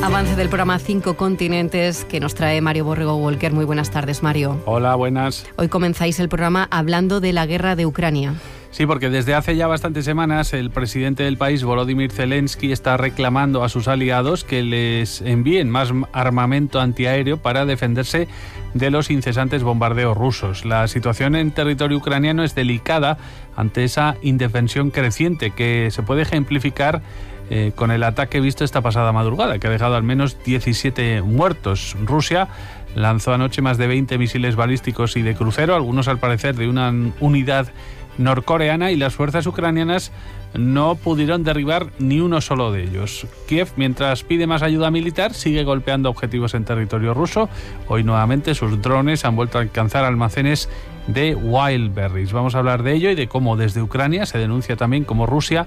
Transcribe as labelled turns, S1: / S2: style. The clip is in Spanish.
S1: Avance del programa 5 continentes que nos trae Mario Borrego Walker. Muy buenas tardes, Mario.
S2: Hola, buenas.
S1: Hoy comenzáis el programa hablando de la guerra de Ucrania.
S2: Sí, porque desde hace ya bastantes semanas el presidente del país, Volodymyr Zelensky, está reclamando a sus aliados que les envíen más armamento antiaéreo para defenderse de los incesantes bombardeos rusos. La situación en territorio ucraniano es delicada ante esa indefensión creciente que se puede ejemplificar con el ataque visto esta pasada madrugada, que ha dejado al menos 17 muertos. Rusia lanzó anoche más de 20 misiles balísticos y de crucero, algunos al parecer de una unidad norcoreana, y las fuerzas ucranianas no pudieron derribar ni uno solo de ellos. Kiev, mientras pide más ayuda militar, sigue golpeando objetivos en territorio ruso. Hoy nuevamente sus drones han vuelto a alcanzar almacenes de Wildberries. Vamos a hablar de ello y de cómo desde Ucrania se denuncia también cómo Rusia